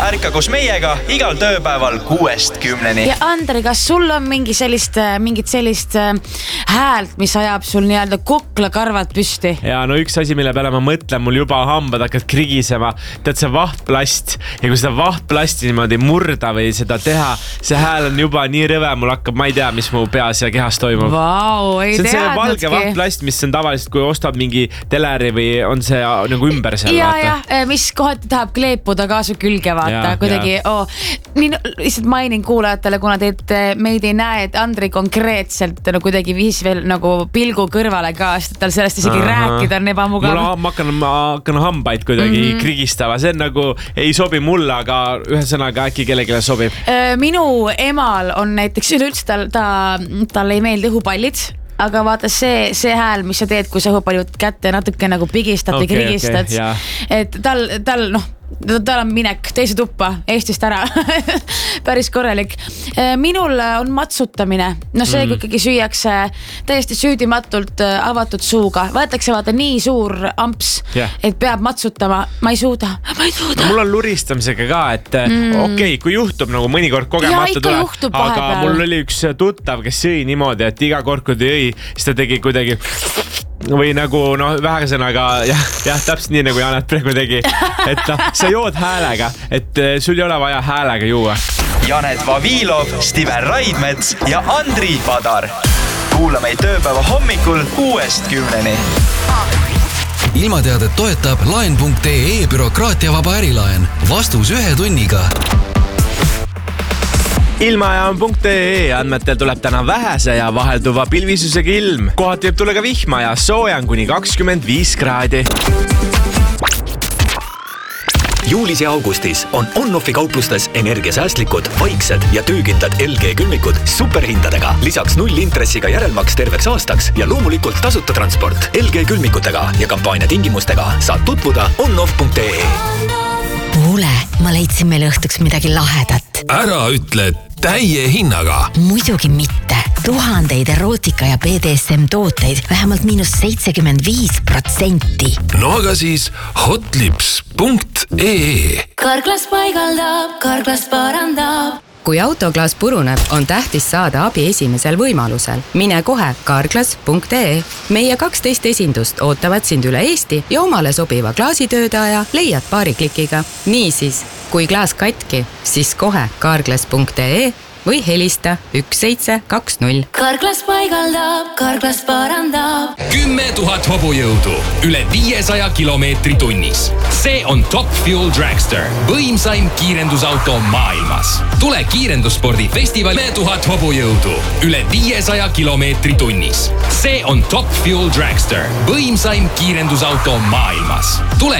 ärka koos meiega igal tööpäeval 6-10. Ja Andri, kas sul on mingit sellist häält, mis ajab sul nii-öelda kuklakarvad püsti? Ja no üks asi, mille peale ma mõtlen, mul juba hambad hakkad krigisema. Tead see vahtplast ja kui seda vahtplasti niimoodi murda või seda teha, see hääl on juba nii rõve, mul hakkab, ma ei tea, mis mu peas ja kehas toimub. Vau, ei see on see valge teadnudki. vahtplast, mis on tavaliselt, kui ostad mingi teleri või on see nagu ümber seal. Ja, mis kohati tahab kleepuda ka su külge, vaata, kuidagi. Nii lihtsalt mainin kuulajatele, kuna meid ei näe, et Andri konkreetselt kuidagi viis veel nagu pilgu kõrvale ka, sest tal sellest isegi rääkida on ebamugav. Ma hakkan hambaid kuidagi krigistama, see on nagu ei sobi mulle, aga ühesõnaga äkki kellelegi sobib. Minu emal on näiteks üleüldse tal ei meeldi õhupallid, aga vaata see hääl, mis sa teed, kui sa õhupaljud kätte natuke nagu pigistad või krigistad, et tal on minek teise tuppa Eestist ära. Päris korralik. Minul on matsutamine. No see, kui ikkagi süüakse täiesti süüdimatult avatud suuga. Võetakse vaata nii suur amps, et peab matsutama. Ma ei suuda. No, mul on luristamisega ka, et okei, kui juhtub nagu mõnikord kogemata tuleb, aga mul oli üks tuttav, kes sõi niimoodi, et iga kord, kui ta jõi, siis ta tegi kuidagi või nagu vähesõnaga jah, täpselt nii nagu Janet praegu tegi, et sa jood häälega, et sul ei ole vaja häälega juua. Janet Vavilov, Steven Raidmets ja Andri Padar. Kuula meid tööpäeva hommikul 6-10. Ilmateadet toetab laen.ee bürokraatiavaba ärilaen. Vastus 1 tunniga. Ilmajaam.ee andmetel tuleb täna vähese ja vahelduva pilvisusega ilm. Kohati võib tulla ka vihma ja sooja on kuni 25 kraadi. Juulis ja augustis on On-Offi kauplustes energiasäästlikud, vaiksed ja töökindlad LG külmikud superhindadega. Lisaks 0 intressiga järelmaks terveks aastaks ja loomulikult tasuta transport. LG külmikutega ja kampaania tingimustega saad tutvuda onoff.ee. Kuule, ma leidsin meile õhtuks midagi lahedat. Ära ütle täie hinnaga. Muidugi mitte. Tuhandeid erootika ja BDSM tooteid vähemalt -75%. No aga siis hotlips.ee. Karklas paigaldab, karklas parandab. Kui autoklaas puruneb, on tähtis saada abi esimesel võimalusel. Mine kohe karklas.ee. Meie 12 esindust ootavad sind üle Eesti ja omale sobiva klaasitöödaja leiad paari klikiga. Niisiis, kui klaas katki, siis kohe karklas.ee või helista 1720. Karklas paigaldab, karklas parandab. 10 000 hobujõudu, üle 500 kilomeetri tunnis. See on Top Fuel Dragster, võimsaim kiirendusauto maailmas. Tule kiirendusspordi festival 10 000 hobujõudu, üle 500 kilomeetri tunnis. See on Top Fuel Dragster, võimsaim kiirendusauto maailmas. Tule